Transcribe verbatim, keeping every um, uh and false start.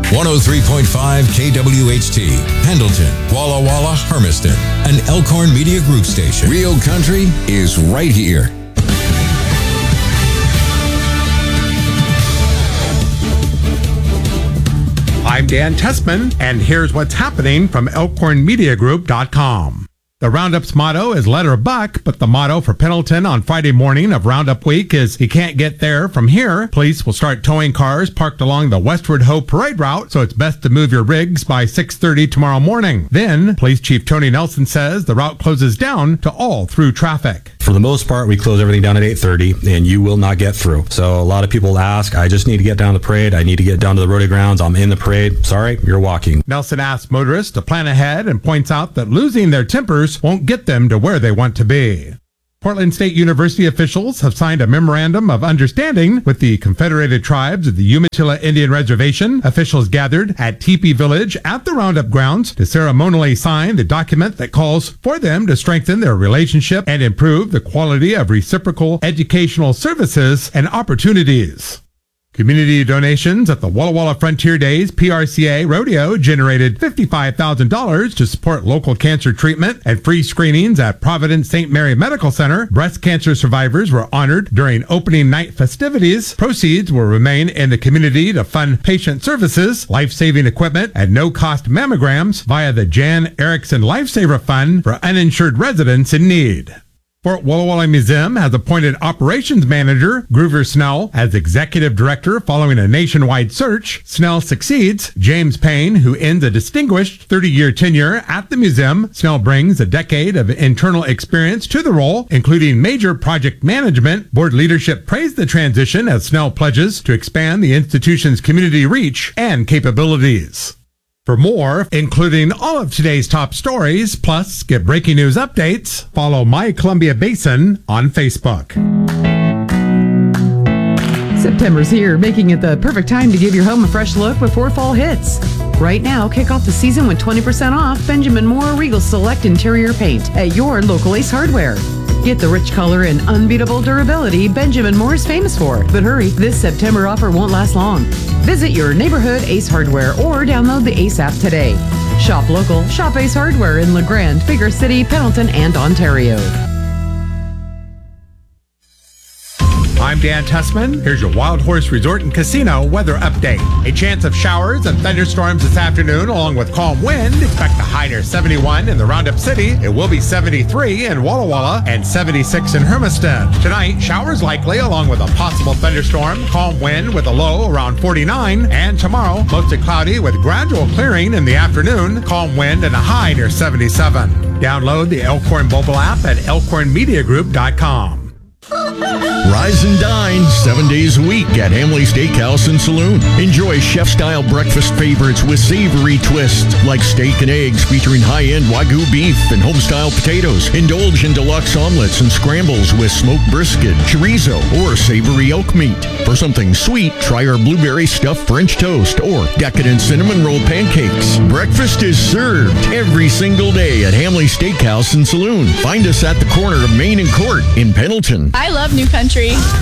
one oh three point five K W H T, Pendleton, Walla Walla, Hermiston, an Elkhorn Media Group station. Real country is right here. I'm Dan Tessman, and here's what's happening from elkhorn media group dot com. The Roundup's motto is let her buck, but the motto for Pendleton on Friday morning of Roundup Week is you can't get there from here. Police will start towing cars parked along the Westward Ho parade route, so it's best to move your rigs by six thirty tomorrow morning. Then, Police Chief Tony Nelson says the route closes down to all through traffic. For the most part, we close everything down at eight thirty, and you will not get through. So a lot of people ask, I just need to get down the parade. I need to get down to the rodeo grounds. I'm in the parade. Sorry, you're walking. Nelson asks motorists to plan ahead and points out that losing their tempers won't get them to where they want to be. Portland State University officials have signed a memorandum of understanding with the Confederated Tribes of the Umatilla Indian Reservation. Officials gathered at Teepee Village at the Roundup grounds to ceremonially sign the document that calls for them to strengthen their relationship and improve the quality of reciprocal educational services and opportunities. Community donations at the Walla Walla Frontier Days P R C A Rodeo generated fifty-five thousand dollars to support local cancer treatment and free screenings at Providence Saint Mary Medical Center. Breast cancer survivors were honored during opening night festivities. Proceeds will remain in the community to fund patient services, life-saving equipment, and no-cost mammograms via the Jan Erickson Lifesaver Fund for uninsured residents in need. Fort Walla Walla Museum has appointed operations manager Groover Snell as executive director following a nationwide search. Snell succeeds James Payne, who ends a distinguished thirty-year tenure at the museum. Snell brings a decade of internal experience to the role, including major project management. Board leadership praised the transition as Snell pledges to expand the institution's community reach and capabilities. For more, including all of today's top stories, plus get breaking news updates, follow My Columbia Basin on Facebook. September's here, making it the perfect time to give your home a fresh look before fall hits. Right now, kick off the season with twenty percent off Benjamin Moore Regal Select Interior Paint at your local Ace Hardware. Get the rich color and unbeatable durability Benjamin Moore is famous for. But hurry, this September offer won't last long. Visit your neighborhood Ace Hardware or download the Ace app today. Shop local, shop Ace Hardware in LeGrand, Bigger City, Pendleton, and Ontario. I'm Dan Tessman. Here's your Wild Horse Resort and Casino weather update. A chance of showers and thunderstorms this afternoon, along with calm wind. Expect a high near seventy-one in the Roundup City. It will be seventy-three in Walla Walla and seventy-six in Hermiston. Tonight, showers likely, along with a possible thunderstorm. Calm wind with a low around forty-nine. And tomorrow, mostly cloudy with gradual clearing in the afternoon. Calm wind and a high near seventy-seven. Download the Elkhorn mobile app at elkhorn media group dot com. Rise and dine seven days a week at Hamley Steakhouse and Saloon. Enjoy chef-style breakfast favorites with savory twists like steak and eggs featuring high-end Wagyu beef and home-style potatoes. Indulge in deluxe omelets and scrambles with smoked brisket, chorizo, or savory elk meat. For something sweet, try our blueberry stuffed French toast or decadent cinnamon roll pancakes. Breakfast is served every single day at Hamley Steakhouse and Saloon. Find us at the corner of Main and Court in Pendleton. I love New Country.